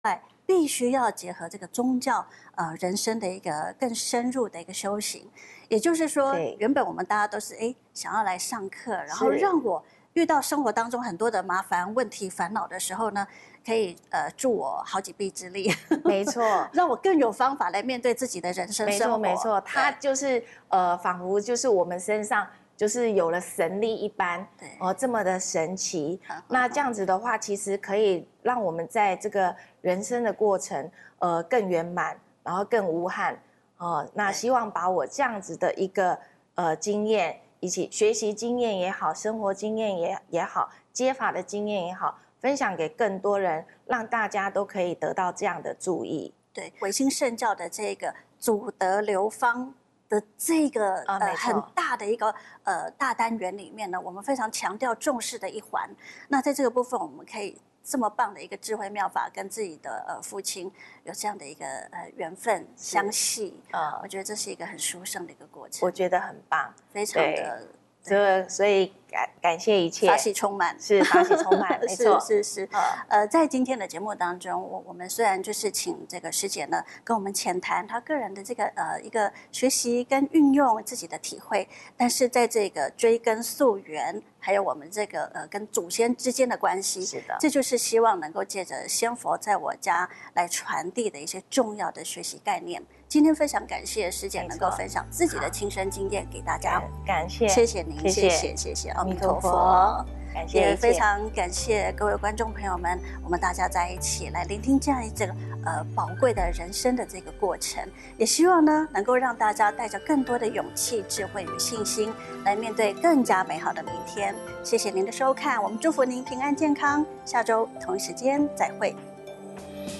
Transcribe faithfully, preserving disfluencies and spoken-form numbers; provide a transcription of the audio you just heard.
必须要结合这个宗教呃人生的一个更深入的一个修行。也就是说，原本我们大家都是哎想要来上课，然后让我遇到生活当中很多的麻烦、问题、烦恼的时候呢，可以呃助我好几臂之力。 没错， 让我更有方法来面对自己的人生生活。 没错，没错，它就是呃，仿佛就是我们身上就是有了神力一般， 对， 哦，这么的神奇。那这样子的话，其实可以让我们在这个人生的过程，呃，更圆满，然后更无憾。哦，那希望把我这样子的一个呃经验，以及学习经验也好，生活经验也也好，接法的经验也好，分享给更多人，让大家都可以得到这样的注意。 对，维新圣教的这个祖德流芳的这个、 啊、 呃很大的一个呃大单元里面呢，我们非常强调重视的一环。那在这个部分，我们可以这么棒的一个智慧妙法，跟自己的呃父亲有这样的一个呃缘分相系，呃，我觉得这是一个很殊胜的一个过程。 我觉得很棒， 非常的。 这所以感感谢一切， 法喜充满， 是法喜充满，没错， 是是是。呃，在今天的节目当中，我我们虽然就是请这个师姐呢跟我们浅谈她个人的这个呃一个学习跟运用自己的体会，但是在这个追根溯源，还有我们这个呃跟祖先之间的关系， 是的， 这就是希望能够借着仙佛在我家来传递的一些重要的学习概念。今天非常感谢师姐能够分享自己的亲身经验给大家， 感谢， 谢谢您，谢谢谢谢阿弥陀佛， 感谢， 也非常感谢各位观众朋友们，我们大家在一起来聆听这样一个呃宝贵的人生的这个过程，也希望呢能够让大家带着更多的勇气、智慧与信心来面对更加美好的明天。谢谢您的收看，我们祝福您平安健康，下周同一时间再会。